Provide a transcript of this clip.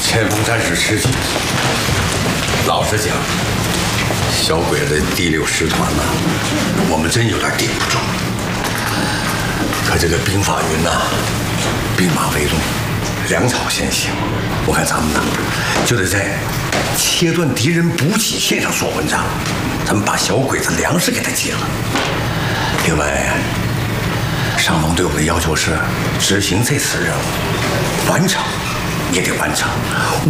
前锋战士吃紧。老实讲，小鬼子第6师团呐，我们真有点顶不住。可这个兵法云呐，兵马未动，粮草先行。我看咱们呐，就得在切断敌人补给线上做文章，咱们把小鬼子粮食给他截了。另外，上峰对我的要求是执行这次任务，完成也得完成。